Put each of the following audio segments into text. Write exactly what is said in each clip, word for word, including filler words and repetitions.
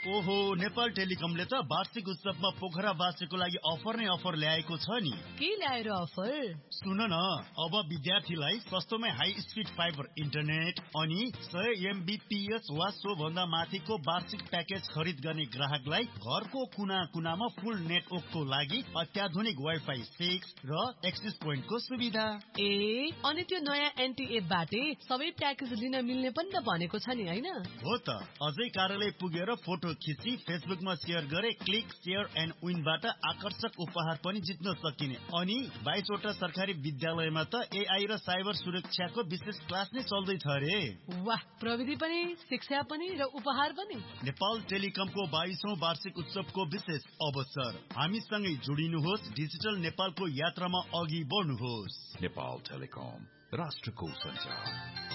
ओहो, नेपाल टेलिकमले त वार्षिक उत्सवमा पोखरा वासीको लागि अफर नै अफर ल्याएको छ नि। के ल्याएर अफर? सुन न, अब विद्यार्थीलाई सस्तोमै हाई स्पिड फाइबर इन्टरनेट अनि सय एमबीपीएस वा सो भन्दा माथिको वार्षिक प्याकेज खरिद गर्ने ग्राहकलाई घरको कुना कुनामा फुल नेटवर्कको लागि अत्याधुनिक वाइफाई सिक्स र एक्सेस पोइन्टको सुविधा। ए, अनि त्यो नयाँ एनटीए बाटे सबै प्याकेज लिन मिल्ने पनि त भनेको छ नि, हैन? हो त, अझै कार्यालय पुगेर फोटो खिची फेसबुकमा शेयर गरे क्लिक शेयर एन्ड विनबाट आकर्षक उपहार पनि जित्न सकिने। अनि बाइसवटा सरकारी विद्यालयमा त एआई र साइबर सुरक्षाको विशेष क्लास नै चल्दैछ रे। वाह, प्रविधि पनि शिक्षा पनि र उपहार पनि। नेपाल टेलिकमको बाइसौं वार्षिक उत्सवको विशेष अवसर। हामीसँगै जोडिनुहोस्, डिजिटल नेपालको यात्रामा अघि बढ्नुहोस्। नेपाल टेलिकम, राष्ट्रको सञ्चार।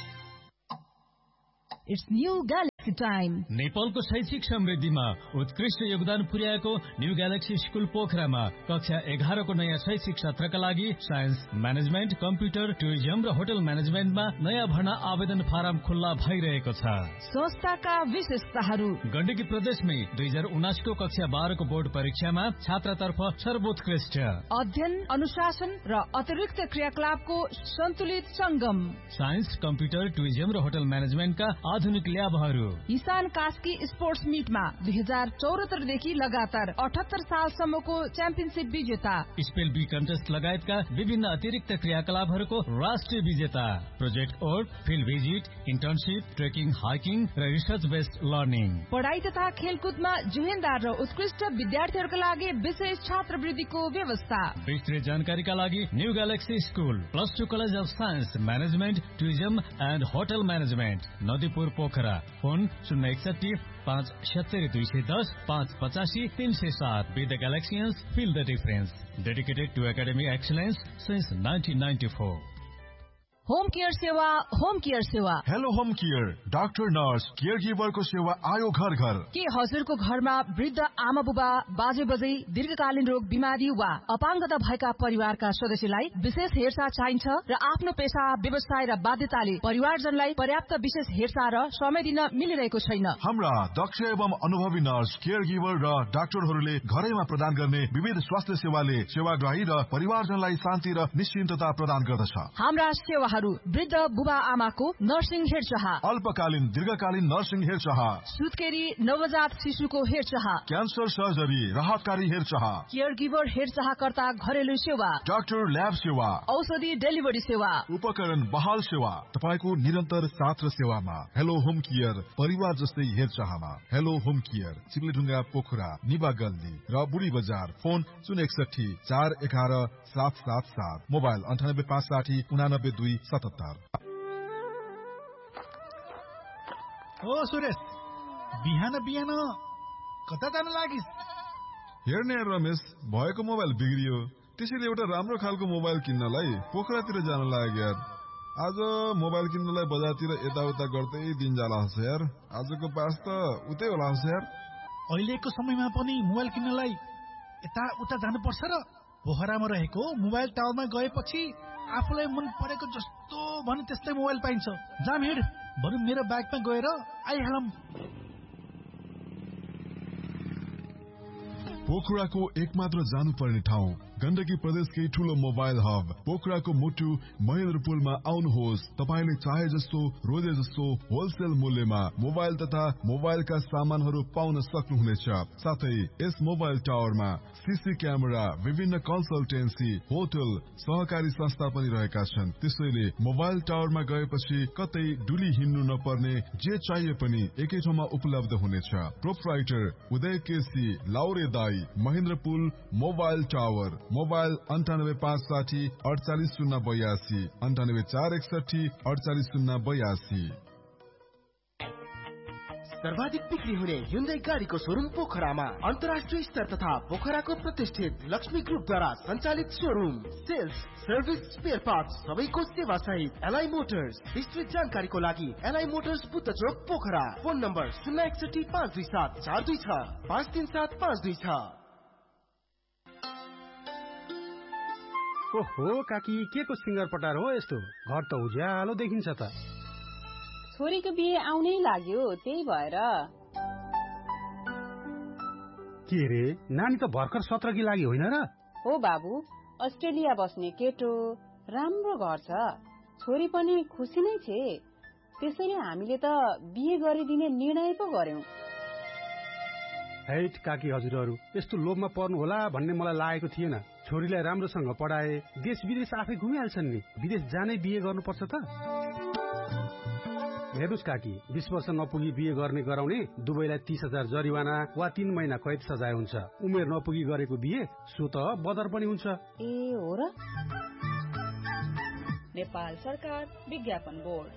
It's new Galaxy time. नेपालको शैक्षिक समृद्धिमा उत्कृष्ट योगदान पुर्याएको न्यू ग्यालेक्सी स्कुल पोखरामा कक्षा एघार को नयाँ शैक्षिक सत्रका लागि साइन्स, म्यानेजमेन्ट, कम्प्युटर, टुरिज्म र होटल म्यानेजमेन्टमा नयाँ भर्ना आवेदन फारम खुल्ला भइरहेको छ। संस्थाका विशेषताहरू: गण्डकी प्रदेशमै दुई हजार उनास को कक्षा बाह्र को बोर्ड परीक्षामा छात्रतर्फ सर्वोत्कृष्ट अध्ययन, अनुशासन र अतिरिक्त क्रियाकलापको सन्तुलित संगम। साइन्स, कम्प्युटर, टुरिज्म र होटल म्यानेजमेन्टका आधुनिक ल्याबहरू। इसान कास्की स्पोर्ट्स मिटमा दुई हजार चौरात्तर देखि लगातार अठहत्तर सालसम्मको च्याम्पियनसिप विजेता। स्पेल बी कन्टेस्ट लगायतका विभिन्न अतिरिक्त क्रियाकलापहरूको राष्ट्रिय विजेता। Project org, field visit, internship, trekking, hiking र रिसर्च बेस्ड लर्निङ। पढाइ तथा खेलकुदमा जुहेनदार र उत्कृष्ट विद्यार्थीहरूका लागि विशेष छात्रवृत्तिको व्यवस्था। विस्तृत जानकारीका लागि new galaxy school plus two college of science, management, tourism and hotel management, Nadipur Pokhara. Phone शून्य एकसठी पाँच सत्तरी दुई सय दस पाँच पचासी तीन सय सात। With the ग्यालेक्सियन्स, feel the difference. Dedicated to academic excellence since nineteen ninety four. Home care सेवा, होम केयर सेवा। Hello home care, doctor, nurse, care गिभरको सेवा आयो घर घर। के हजुरको घरमा वृद्ध आमा बुबा, बाजे बजै, दीर्घकालीन रोग, बिमारी वा अपाङ्गता भएका परिवारका सदस्यलाई विशेष हेरचाह चाहिन्छ र आफ्नो पेशा, व्यवसाय र बाध्यताले परिवारजनलाई पर्याप्त विशेष हेरचाह र समय दिन मिलिरहेको छैन। हाम्रा दक्ष एवं अनुभवी नर्स, केयर गिभर र डाक्टरहरूले घरैमा प्रदान गर्ने विविध स्वास्थ्य सेवाले सेवाग्राही र परिवारजनलाई शान्ति र निश्चिन्तता प्रदान गर्दछ। हाम्रा सेवा वृद्ध बुबा आमाको नर्सिङ हेरचाह, अल्पकालीन दीर्घकालीन नर्सिङ हेरचाह, सुत्केरी नवजात शिशुको हेरचाह, क्यान्सर सर्जरी, राहतकारी हेरचाह, केयर गिभर हेरचाहकर्ता घरेलु सेवा, डाक्टर ल्याब सेवा, औषधि डेलिभरी सेवा, उपकरण बहाल सेवा, तपाईको निरन्तर साथ र सेवामा। हेलो होम केयर, परिवार जस्तै हेरचाहमा। हेलो होम केयर, चिप्लेढुङ्गा पोखरा, निबा गल्ली र बुढी बजार। फोन शून्य एकसठी चार एघार सात सात सात। मोबाइल अन्ठानब्बे पाँच साठी उनानब्बे दुई सतहत्तर। ओ सुरेश, बिहान बिहान कता जान लागिस्? हेर्ने रमेश, भएको मोबाइल बिग्रियो, त्यसैले एउटा राम्रो खालको मोबाइल किन्नलाई पोखरातिर जान लाग्यो यार। आज मोबाइल किन्नलाई बजारतिर यताउता गर्दै दिन जाला हस यार। आजको पास त उतै होला हस यार। अहिलेको समयमा पनि मोबाइल किन्नलाई यता उता जानुपर्छ र पोखरामा रहेको मोबाइल टावरमा गएपछि आफूलाई मन परेको जस्तो भने त्यस्तै मोबाइल पाइन्छ। जाम हिँड, बरु मेरो बाइकमा गएर आइहालौँ। पोखराको एकमात्र जानुपर्ने ठाउँ, गण्डकी प्रदेशकै ठूलो मोबाइल हब पोखराको मुटु महेन्द्रपुलमा आउनुहोस्। तपाईले चाहे जस्तो रोजे जस्तो होलसेल मूल्यमा मोबाइल तथा मोबाइलका सामानहरू पाउन सक्नुहुनेछ। साथै यस मोबाइल टावरमा सीसी क्यामेरा, विभिन्न कन्सल्टेन्सी, होटल, सहकारी संस्था पनि रहेका छन्। त्यसैले मोबाइल टावरमा गएपछि कतै डुली हिँड्नु नपर्ने, जे चाहिए पनि एकै ठाउँमा उपलब्ध हुनेछ। प्रोप्राइटर उदय केसी, लाउरे दाई, महेन्द्रपुल मोबाइल टावर। मोबाइल अन्ठानब्बे पाँच साठी अडचालिस शून्य बयासी, अन्ठानब्बे चार एकसठी अडचालिस शून्य बयासी। सर्वाधिक बिक्री हुने ह्युन्डाई गाडीको शोरूम पोखरामा अन्तर्राष्ट्रिय स्तर तथा पोखराको प्रतिष्ठित लक्ष्मी ग्रुपद्वारा सञ्चालित showroom. Sales, service, spare parts सबैको सेवा सहित एलआई मोटर्स। विस्तृत जानकारीको लागि एलआई मोटर्स बुद्ध चोक पोखरा। फोन नम्बर शून्य एकसठी पाँच दुई सात चार दुई छ पाँच तीन सात पाँच दुई छ। ओहो काकी, के को सिङ्गर पटार हो यस्तो? घर त उज्यालो देखिन्छ त। छोरीको बिहे आउनै लाग्यो, त्यही भएर। के रे, नानी त भर्खर सत्रकी लागि होइन र? हो बाबु, अस्ट्रेलिया बस्ने केटो, राम्रो घर छ, छोरी पनि खुसी नै छे। त्यसैले हामीले त बिहे गरिदिने निर्णय पो गर्यौं। हैट काकी हजुरहरू, यस्तो लोभमा पर्नु होला भन्ने मलाई लागेको थिएन। छोरीलाई राम्रोसँग पढाए, देश विदेश आफै घुमिहाल्छन् नि। विदेश जानै बिहे गर्नुपर्छ त? हेर्नुस् काकी, बीस वर्ष नपुगी बिहे गर्ने गराउने दुवैलाई तीस हजार जरिवाना वा तीन महिना कैद सजाय हुन्छ। उमेर नपुगी गरेको बिहे सो त बदर पनि हुन्छ। ए हो र? नेपाल सरकार विज्ञापन बोर्ड।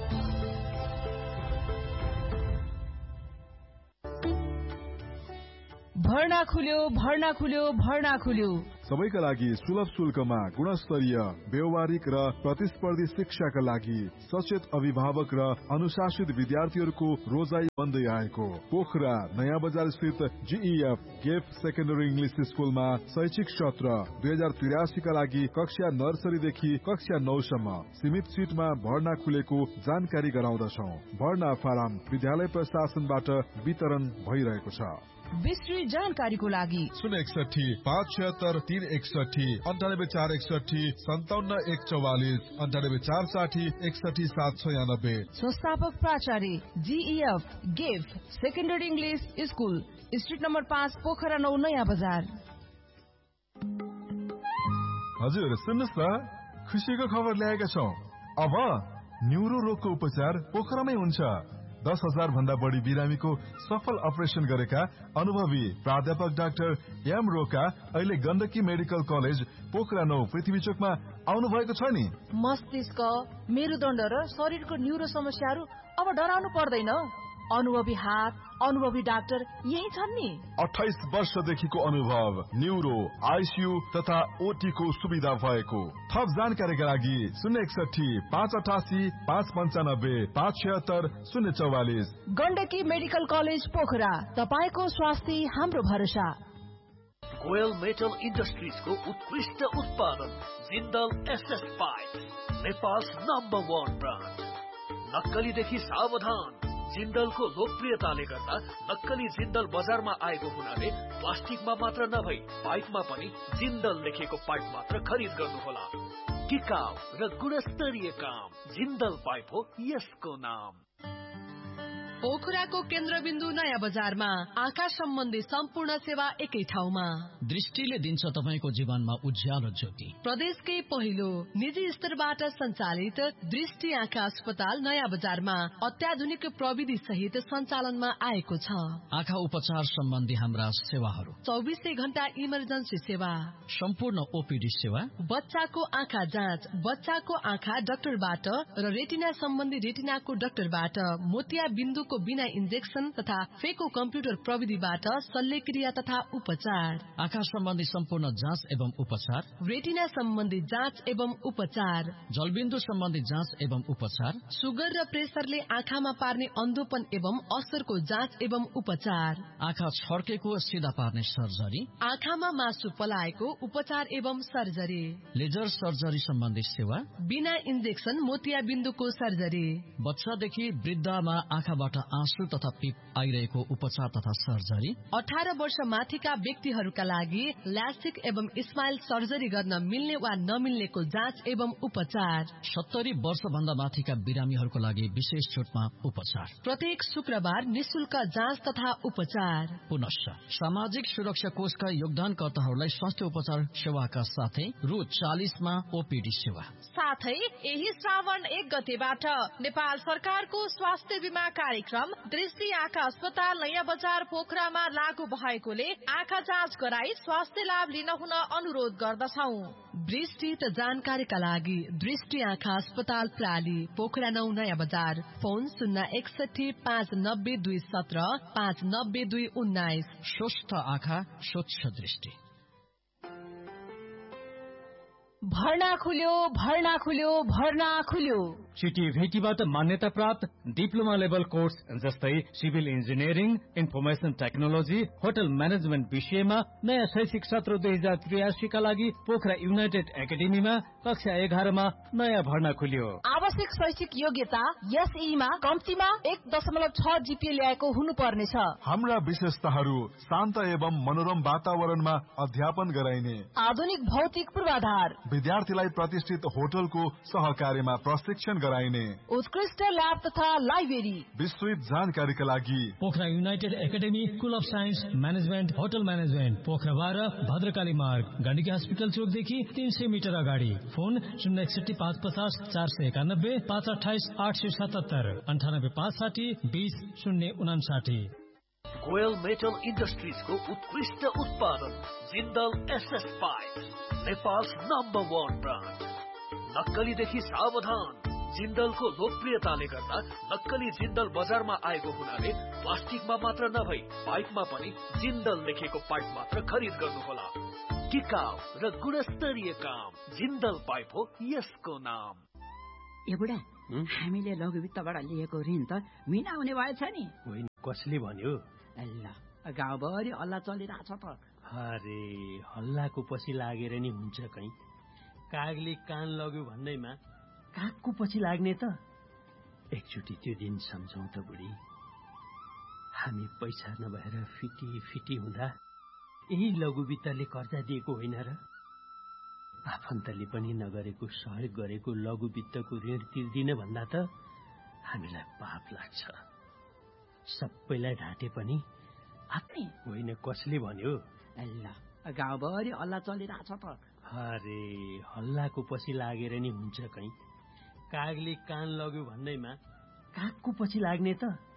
भर्ना खुल्यो, भर्ना खुल्यो, भर्ना खुल्यो। सबैका लागि सुलभ शुल्कमा गुणस्तरीय व्यावहारिक र प्रतिस्पर्धी शिक्षाका लागि सचेत अभिभावक र अनुशासित विद्यार्थीहरूको रोजाइ बन्दै आएको पोखरा नयाँ बजार स्थित जीईएफ गेफ सेकेन्डरी इंग्लिश स्कुलमा शैक्षिक सत्र दुई हजार त्रियासी का लागि कक्षा नर्सरीदेखि कक्षा नौ सम्म सीमित सीटमा भर्ना खुलेको जानकारी गराउँदछौ। भर्ना फारम विद्यालय प्रशासनबाट वितरण भइरहेको छ। विस्तृत जानकारीको लागि शून्य एकसठी पाँच छिहत्तर तीन एकसठी अन्ठानब्बे चार एकसठी सन्ताउन्न एक चौवालिस अन्ठानब्बे चार साठी एकसठी सात छयानब्बे। संस्थापक प्राचार्य GEF गेफ secondary English school, street number पाँच, पोखरा नौ, नयाँ बजार। हजुर सुन्नुहोस् न, खुसीको खबर ल्याएका छौँ। अब न्युरो रोगको उपचार पोखरामै हुन्छ। दस हजार भन्दा बढी बिरामीको सफल अपरेशन गरेका अनुभवी प्राध्यापक डाक्टर एम रोका अहिले गण्डकी मेडिकल कलेज पोखरा नौ पृथ्वी चोकमा आउनु भएको छ नि। मस्तिष्क, मेरुदण्ड र शरीरको न्युरो समस्याहरू अब डराउनु पर्दैन। अनुभवी हात, अनुभवी डाक्टर यही छन् नि। अठाइस वर्षदेखिको अनुभव, न्युरो, आइसियू तथा ओटी को सुविधा भएको। थप जानकारीका लागि शून्य एकसठी पाँच अठासी पाँच पन्चानब्बे पाँच छिहत्तर शून्य चौवालिस। गण्डकी मेडिकल कलेज पोखरा, तपाईको स्वास्थ्य हाम्रो भरोसा। गोयल मेटल इन्डस्ट्रिजको उत्कृष्ट उत्पादन Jindal SS pipe, Nepal number one brand. नक्कलीदेखि सावधान। जिन्दलको लोकप्रियताले गर्दा नक्कली जिन्दल बजारमा आएको हुनाले प्लास्टिकमा मात्र नभई पाइपमा पनि जिन्दल लेखेको पाइप मात्र खरिद गर्नुहोला। टिकाउ र गुणस्तरीय काम, जिन्दल पाइप हो यसको नाम। पोखराको केन्द्रबिन्दु नयाँ बजारमा आँखा सम्बन्धी सम्पूर्ण सेवा एकै ठाउँमा। दृष्टिले दिन्छ तपाईको जीवनमा उज्यालो ज्योति। प्रदेशकै पहिलो निजी स्तरबाट सञ्चालित दृष्टि आँखा अस्पताल नयाँ बजारमा अत्याधुनिक प्रविधि सहित सञ्चालनमा आएको छ। आँखा उपचार सम्बन्धी हाम्रा सेवाहरू: चौबिसै घण्टा इमर्जेन्सी सेवा, सम्पूर्ण ओपीडी सेवा, बच्चाको आँखा जाँच बच्चाको आँखा डाक्टरबाट र रेटिना सम्बन्धी रेटिनाको डाक्टरबाट, मोतिया बिन्दु को बिना इन्जेक्सन तथा फेको कम्प्युटर प्रविधिबाट शल्यक्रिया तथा उपचार, आँखा सम्बन्धी सम्पूर्ण जाँच एवं उपचार, रेटिना सम्बन्धी जाँच एवं उपचार, जलबिन्दु सम्बन्धी जाँच एवं उपचार, सुगर र प्रेसरले आँखामा पार्ने अन्धोपन एवं असरको जाँच एवं उपचार, आँखा छर्केको सिधा पार्ने सर्जरी, आँखामा मासु पलाएको उपचार एवं सर्जरी, लेजर सर्जरी सम्बन्धी सेवा, बिना इन्जेक्सन मोतिया बिन्दुको सर्जरी, बच्चादेखि वृद्धमा आँखाबाट आँसु तथा पिप आइरहेको उपचार तथा सर्जरी, अठार वर्ष माथिका व्यक्तिहरूका लागि ल्यास्टिक एवं स्माइल सर्जरी गर्न मिल्ने वा नमिल्नेको जाँच एवं उपचार, सत्तरी वर्ष भन्दा माथिका बिरामीहरूको लागि विशेष छुटमा उपचार, प्रत्येक शुक्रबार निशुल्क जाँच तथा उपचार। पुनश्च सामाजिक सुरक्षा कोषका योगदानकर्ताहरूलाई स्वास्थ्य उपचार सेवाका साथै रु चालिसमा ओपीडी सेवा। साथै यही श्रावण एक गतेबाट नेपाल सरकारको स्वास्थ्य बीमा कार्यक्रम दृष्टि आँखा अस्पताल नयाँ बजार पोखरामा लागू भएकोले आँखा जाँच गराई स्वास्थ्य लाभ लिन हुन अनुरोध गर्दछौ। विस्तृत जानकारीका लागि दृष्टि आँखा अस्पताल प्राली, पोखरा नौ, नयाँ बजार। फोन शून्य एकसठी पाँच नब्बे दुई सत्र पाँच नब्बे दुई उन्नाइस। स्वस्थ आँखा स्वच्छ दृष्टि। भर्ना खुल्यो, भर्ना खुल्यो, भर्ना खुल्यो। सिटिभेटीबाट मान्यता प्राप्त डिप्लोमा लेभल कोर्स जस्तै civil engineering, information technology, hotel management विषयमा नयाँ शैक्षिक सत्र दुई हजार त्रियासीका लागि पोखरा युनाइटेड एकाडेमीमा कक्षा एघारमा नयाँ भर्ना खुल्यो। आवश्यक शैक्षिक योग्यता एसईमा कम्तीमा एक दशमलव छ जीपीए ल्याएको हुनुपर्नेछ। हाम्रा विशेषताहरू शान्त एवं मनोरम वातावरणमा अध्यापन गराइने, आधुनिक भौतिक पूर्वाधार, विद्यार्थीलाई प्रतिष्ठित होटलको सहकार्यमा प्रशिक्षण गराइने, उत्कृष्ट ल्याब तथा लाइब्रेरी, विस्तृत जानकारीका लागि Pokhara United academy, school of science management, hotel management, Pokhara बाह्र, भद्रकाली मार्ग, गण्डकी हस्पिटल चोकदेखि तीन सय मिटर अगाडि। फोन शून्य एकसठी पाँच पचास चार सय एकानब्बे पाँच अठाइस आठ सय सतहत्तर अन्ठानब्बे पाँच साठी बीस शून्य उनासाठी। गोयल मेटल इन्डस्ट्रिजको उत्कृष्ट उत्पादन Jindal SS pipe, Nepal's number one brand. नक्कलीदेखि सावधान। जिन्दलको लोकप्रियताले गर्दा नक्कली जिन्दल बजारमा आएको हुनाले प्लास्टिकमा मात्र नभई पाइपमा पनि जिन्दल लेखेको पाइप मात्र खरिद गर्नुहोला। टिकाउ र गुणस्तरीय काम, जिन्दल पाइप हो यसको नाम। ए बुढा, हामीले लघुवित्तबाट लिएको ऋण त मिना हुने भएछ नि? होइन, कसले भन्यो? ल, गाउँभरि हल्ला चलिरहेछ त। अरे हल्लाको पछि लागेर नि हुन्छ कहीँ। कागले कान लग्यो भन्दैमा कागको पछि लाग्ने त? एकचोटि त्यो दिन सम्झौँ त बुढी। हामी पैसा नभएर फिटी फिटी हुँदा यही लघुवित्तले कर्जा दिएको होइन र? आफन्तले पनि नगरेको सहयोग गरेको लघुवित्तको ऋण तिर्दिन भन्दा त हामीलाई पाप लाग्छ। सबैलाई ढाँटे पनि आफ्नै होइन, कसले भन्यो? ल, गाउँभरि हल्ला चलिरहेछ त। अरे हल्लाको पछि लागेर नि हुन्छ कहीँ। कागले कान लग्यो भन्दैमा कागको पछि लाग्ने त?